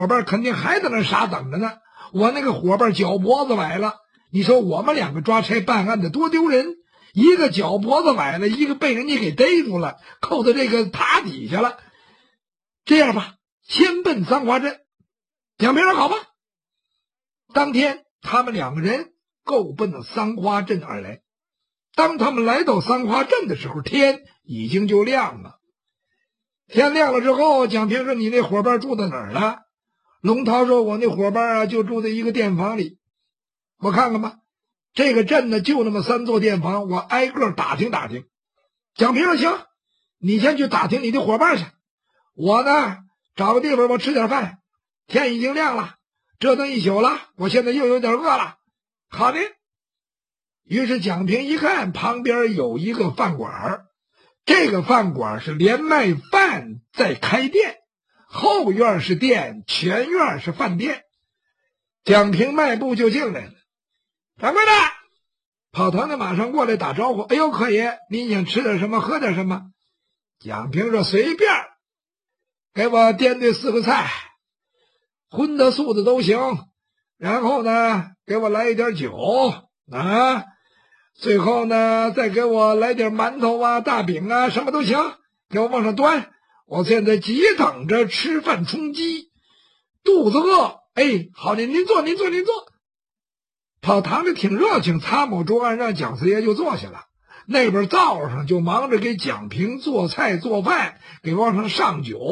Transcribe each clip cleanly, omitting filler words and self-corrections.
伙伴肯定还在那傻等着呢。我那个伙伴脚脖子崴了，你说我们两个抓差办案的多丢人，一个脚脖子崴了，一个被人家给逮住了，扣在这个塔底下了。这样吧，先奔三华镇。蒋平说好吧。当天他们两个人够奔了三华镇而来。当他们来到三华镇的时候，天已经就亮了。天亮了之后，蒋平说：“你那伙伴住在哪儿呢？”龙涛说：“我那伙伴就住在一个店房里。我看看吧，这个镇呢就那么3座店房，我挨个打听打听。”蒋平说：“行，你先去打听你的伙伴去，我呢找个地方我吃点饭。天已经亮了，折腾一宿了，我现在又有点饿了。”好的。于是蒋平一看，旁边有一个饭馆，这个饭馆是连卖饭再开店，后院是店，前院是饭店。蒋平迈步就进来了。掌柜的，跑堂的马上过来打招呼：“哎呦，客爷，您想吃点什么，喝点什么？”蒋平说：“随便，给我掂对4个菜，荤的素的都行。然后呢，给我来一点酒啊。最后呢，再给我来点馒头啊、大饼啊，什么都行，给我往上端。我现在急等着吃饭充饥，肚子饿。哎，好的，您坐，您坐，您坐。”跑堂的挺热情，擦抹桌案，让蒋四爷就坐下了。那边灶上就忙着给蒋平做菜做饭，给往上上酒。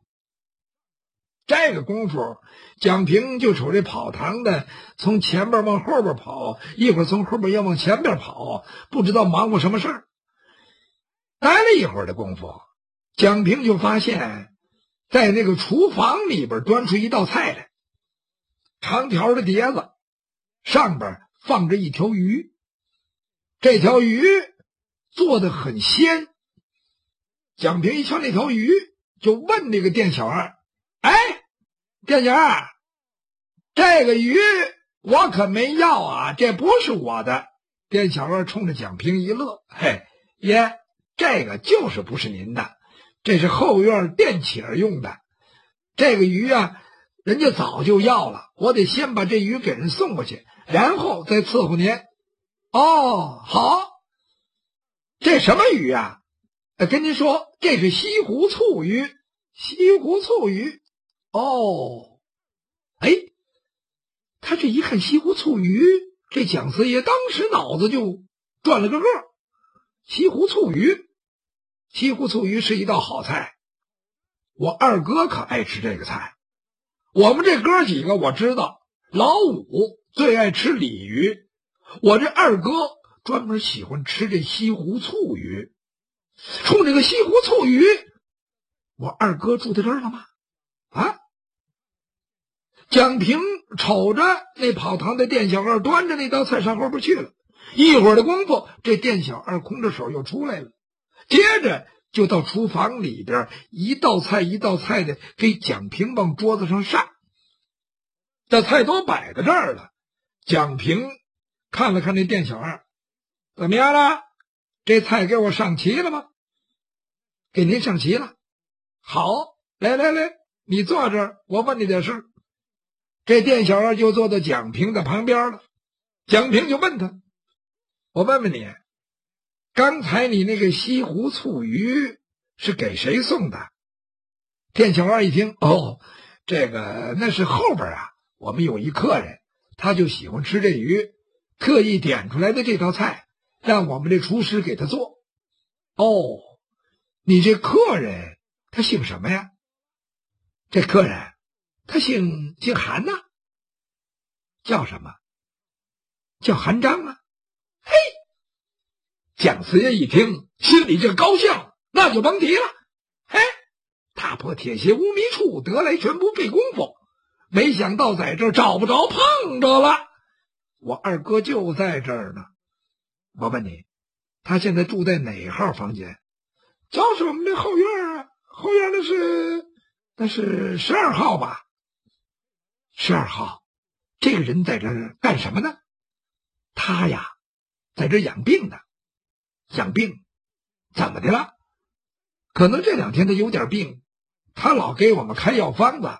这个功夫，蒋平就瞅这跑堂的从前边往后边跑，一会儿从后边要往前边跑，不知道忙活什么事儿。待了一会儿的功夫，蒋平就发现在那个厨房里边端出一道菜来，长条的碟子，上边放着一条鱼。这条鱼做得很鲜。蒋平一瞧那条鱼，就问那个店小二：“哎，店小二，这个鱼我可没要啊，这不是我的。”店小二冲着蒋平一乐：“嘿，爷，这个就是不是您的，这是后院店起儿用的。这个鱼啊，人家早就要了，我得先把这鱼给人送过去，然后再伺候您。”“哦，好。这什么鱼啊？”“跟您说，这是西湖醋鱼。”“西湖醋鱼。哦。”哎，他这一看西湖醋鱼，这蒋四爷当时脑子就转了个个。西湖醋鱼，西湖醋鱼是一道好菜，我二哥可爱吃这个菜。我们这哥几个我知道，老五最爱吃鲤鱼，我这二哥专门喜欢吃这西湖醋鱼。冲这个西湖醋鱼，我二哥住在这儿了吗？啊！蒋平瞅着那跑堂的店小二端着那道菜上后边去了。一会儿的功夫，这店小二空着手又出来了，接着就到厨房里边一道菜一道菜的给蒋平往桌子上上。这菜都摆在这儿了，蒋平看了看那店小二：“怎么样了？这菜给我上齐了吗？”“给您上齐了。”“好，来来来，你坐这儿，我问你点事儿。”这店小二就坐到蒋平的旁边了。蒋平就问他：“我问问你，刚才你那个西湖醋鱼是给谁送的？”店小二一听：“哦，这个那是后边啊，我们有一客人，他就喜欢吃这鱼，特意点出来的这道菜，让我们这厨师给他做。”“哦，你这客人他姓什么呀？”“这客人他姓韩呐。”“叫什么？”“叫韩章啊。”“嘿！”蒋四爷一听，心里这高兴，那就甭提了。嘿，踏破铁鞋无觅处，得来全不费工夫。没想到在这儿找不着，碰着了。我二哥就在这儿呢。我问你，他现在住在哪号房间？”“就是我们这后院啊，后院那是12号吧。”“12号，这个人在这儿干什么呢？”“他呀，在这儿养病呢。”“养病？怎么的了？”“可能这2天他有点病，他老给我们开药方子，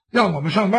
让我们上班。